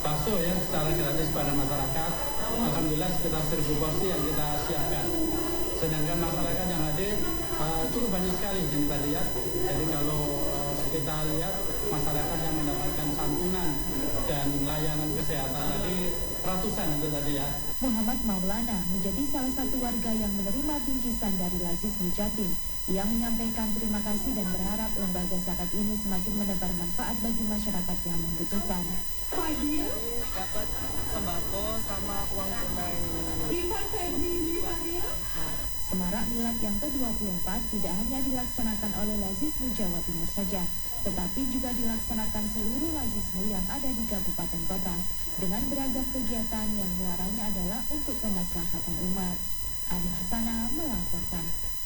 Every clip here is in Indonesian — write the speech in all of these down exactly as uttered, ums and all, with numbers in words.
bakso ya secara gratis pada masyarakat. Alhamdulillah sekitar seribu porsi yang kita siapkan. Sedangkan masyarakat yang hadir uh, cukup banyak sekali yang kita lihat. Jadi kalau uh, kita lihat masyarakat yang mendapatkan santunan dan layanan kesehatan tadi ratusan itu tadi ya. Muhammad Maulana menjadi salah satu warga yang menerima bingkisan dari Lazis Mujatim. Ia menyampaikan terima kasih dan berharap lembaga zakat ini semakin menebar manfaat bagi masyarakat yang membutuhkan. Fadil dapat sembako sama uang tunai. Semarak Milad yang ke dua puluh empat tidak hanya dilaksanakan oleh Lazismu Jawa Timur saja, tetapi juga dilaksanakan seluruh Lazismu yang ada di kabupaten kota dengan beragam kegiatan yang muaranya adalah untuk kemaslahatan umat. Ani Hasanah melaporkan.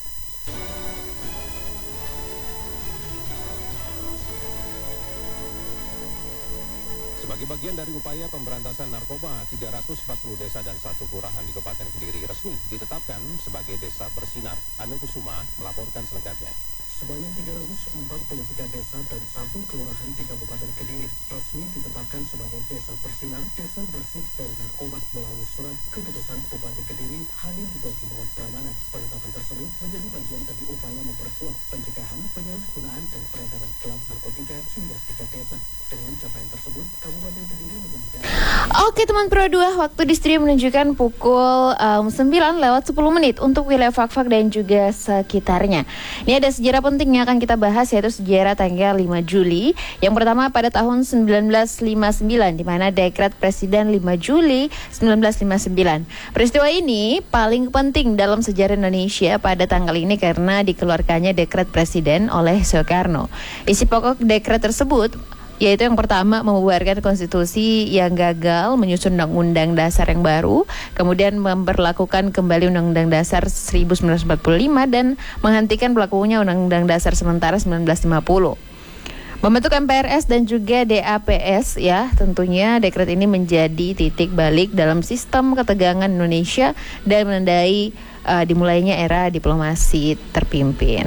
Sebagai bagian dari upaya pemberantasan narkoba, tiga ratus empat puluh desa dan satu kelurahan di Kabupaten Kediri resmi ditetapkan sebagai desa bersinar. Anu Kusuma melaporkan selengkapnya. Sebanyak tiga ratus empat puluh tiga desa dan satu kelurahan di Kabupaten Kediri resmi ditetapkan sebagai desa bersinar, desa bersih dari narkoba melalui surat keputusan Bupati Kediri Hani Tito Himawan Pramana. Penetapan tersebut menjadi bagian dari upaya memperkuat pencegahan penyalahgunaan dan peredaran gelap narkotika hingga tiga desa. Dengan capaian tersebut, Kabupaten Kediri menjadi Oke teman Pro dua, waktu di studio menunjukkan pukul um, sembilan lewat sepuluh menit untuk wilayah Fakfak dan juga sekitarnya. Ini ada sejarah penting yang akan kita bahas, yaitu sejarah tanggal lima Juli. Yang pertama pada tahun sembilan belas lima puluh sembilan, di mana dekret Presiden lima Juli sembilan belas lima puluh sembilan. Peristiwa ini paling penting dalam sejarah Indonesia pada tanggal ini karena dikeluarkannya dekret Presiden oleh Soekarno. Isi pokok dekret tersebut yaitu yang pertama membubarkan konstitusi yang gagal, menyusun undang-undang dasar yang baru, kemudian memperlakukan kembali undang-undang dasar seribu sembilan ratus empat puluh lima dan menghentikan berlakunya undang-undang dasar sementara seribu sembilan ratus lima puluh. Membentuk M P R S dan juga D A P S ya, tentunya dekret ini menjadi titik balik dalam sistem ketegangan Indonesia dan menandai uh, dimulainya era diplomasi terpimpin.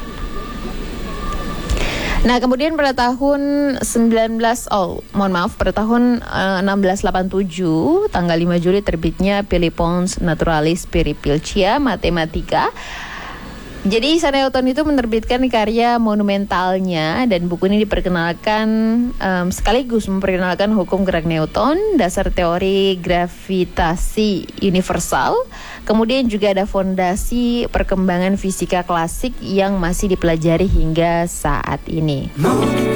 Nah, kemudian pada tahun sembilan belas oh, mohon maaf, pada tahun uh, enam belas delapan puluh tujuh, tanggal lima Juli terbitnya Philippons Naturalis Peripilcia Mathematica. Jadi Isaac Newton itu menerbitkan karya monumentalnya dan buku ini diperkenalkan um, sekaligus memperkenalkan hukum gerak Newton, dasar teori gravitasi universal. Kemudian juga ada fondasi perkembangan fisika klasik yang masih dipelajari hingga saat ini.